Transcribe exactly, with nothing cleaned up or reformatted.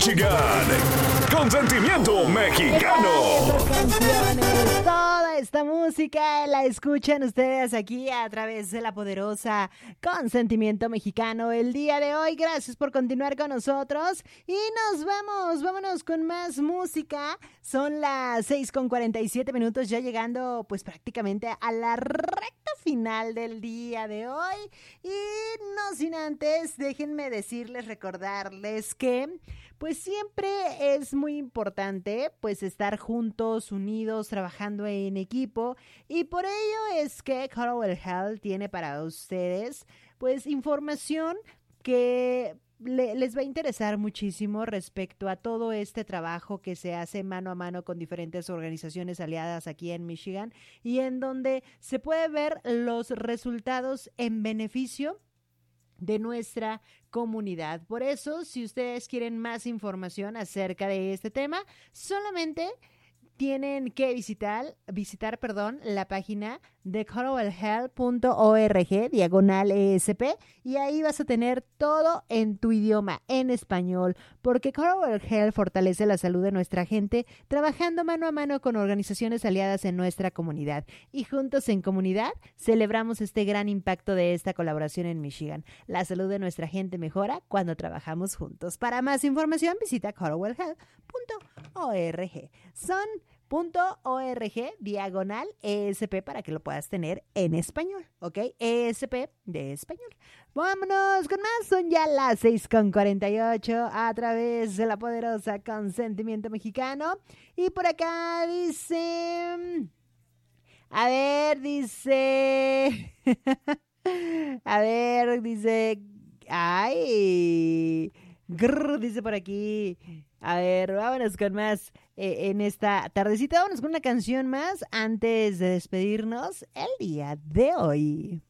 Michigan. Consentimiento mexicano. Canciones, toda esta música la escuchan ustedes aquí a través de la poderosa Consentimiento Mexicano el día de hoy. Gracias por continuar con nosotros y nos vamos, vámonos con más música. Son las seis con cuarenta y siete minutos, ya llegando pues prácticamente a la recta final del día de hoy. Y no sin antes, déjenme decirles, recordarles que pues siempre es muy importante pues estar juntos, unidos, trabajando en equipo, y por ello es que Colorwell Health tiene para ustedes pues información que le, les va a interesar muchísimo respecto a todo este trabajo que se hace mano a mano con diferentes organizaciones aliadas aquí en Michigan, y en donde se puede ver los resultados en beneficio de nuestra comunidad. Por eso, si ustedes quieren más información acerca de este tema, solamente tienen que visitar, visitar, perdón, la página de colorwell health punto org, diagonal E S P, y ahí vas a tener todo en tu idioma, en español, porque Colorwell Health fortalece la salud de nuestra gente, trabajando mano a mano con organizaciones aliadas en nuestra comunidad. Y juntos en comunidad, celebramos este gran impacto de esta colaboración en Michigan. La salud de nuestra gente mejora cuando trabajamos juntos. Para más información, visita colorwell health punto org. Son .org diagonal E S P para que lo puedas tener en español, ¿ok? E S P de español. Vámonos con más, son ya las seis con cuarenta y ocho a través de la poderosa Consentimiento Mexicano. Y por acá dice... A ver, dice... a ver, dice... ¡Ay! Grrr, dice por aquí... A ver, vámonos con más eh, en esta tardecita. Vámonos con una canción más antes de despedirnos el día de hoy.